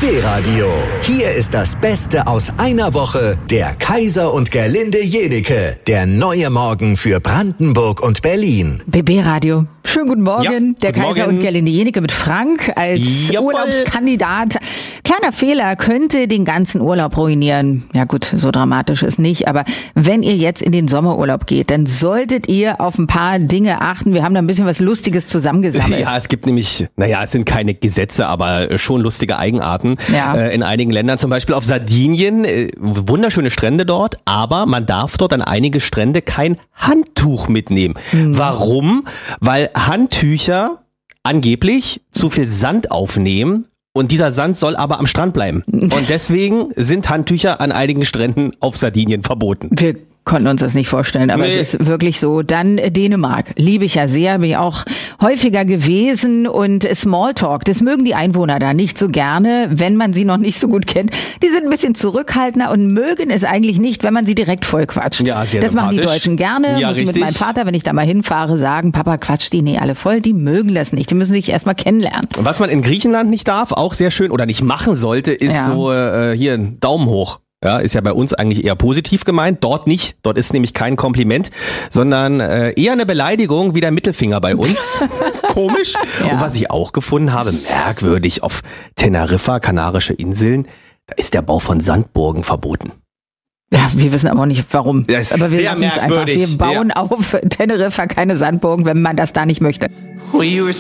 BB Radio. Hier ist das Beste aus einer Woche. Der Kaiser und Gerlinde Jenike. Der neue Morgen für Brandenburg und Berlin. BB Radio. Schönen guten Morgen. Ja, der guten Kaiser Morgen. und Gerlinde Jenike mit Frank als Jawohl. Urlaubskandidat. Kleiner Fehler könnte den ganzen Urlaub ruinieren. Ja gut, so dramatisch ist nicht. Aber wenn ihr jetzt in den Sommerurlaub geht, dann solltet ihr auf ein paar Dinge achten. Wir haben da ein bisschen was Lustiges zusammengesammelt. Ja, es gibt nämlich, es sind keine Gesetze, aber schon lustige Eigenarten. Ja. In einigen Ländern, zum Beispiel auf Sardinien, wunderschöne Strände dort, aber man darf dort an einige Strände kein Handtuch mitnehmen. Warum? Weil Handtücher angeblich zu viel Sand aufnehmen. Und dieser Sand soll aber am Strand bleiben. Und deswegen sind Handtücher an einigen Stränden auf Sardinien verboten. Wir konnten uns das nicht vorstellen, aber es ist wirklich so. Dann Dänemark. Liebe ich ja sehr, bin ich auch häufiger gewesen. Und Smalltalk, das mögen die Einwohner da nicht so gerne, wenn man sie noch nicht so gut kennt. Die sind ein bisschen zurückhaltender und mögen es eigentlich nicht, wenn man sie direkt vollquatscht. Ja, sehr das machen die sympathisch. Deutschen gerne. Ja, Muss ich mit richtig. meinem Vater, wenn ich da mal hinfahre, sagen, Papa, quatscht die alle voll. Die mögen das nicht. Die müssen sich erstmal kennenlernen. Was man in Griechenland nicht darf, auch sehr schön oder nicht machen sollte, ist Ja. so hier ein Daumen hoch. Ja, ist ja bei uns eigentlich eher positiv gemeint. Dort nicht. Dort ist nämlich kein Kompliment, sondern eher eine Beleidigung wie der Mittelfinger bei uns. Komisch. Ja. Und was ich auch gefunden habe, merkwürdig, auf Teneriffa, Kanarische Inseln, da ist der Bau von Sandburgen verboten. Ja, wir wissen aber auch nicht warum. Das ist aber wir sehr lassen es einfach. merkwürdig. Wir bauen auf Teneriffa keine Sandburgen, wenn man das da nicht möchte.